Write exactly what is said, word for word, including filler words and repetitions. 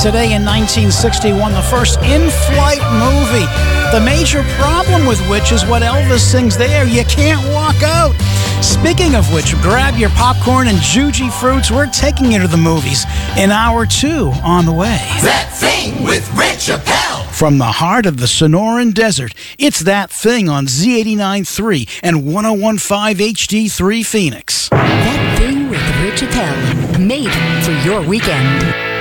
Today in nineteen sixty-one, the first in-flight movie. The major problem with which is what Elvis sings there, you can't walk out. Speaking of which, grab your popcorn and Juji fruits. We're taking you to the movies in hour two on the way. That Thing with Rich Appel. From the heart of the Sonoran Desert, it's That Thing on Z eighty-nine point three and one oh one point five H D three Phoenix. That Thing with Rich Appel. Made for your weekend.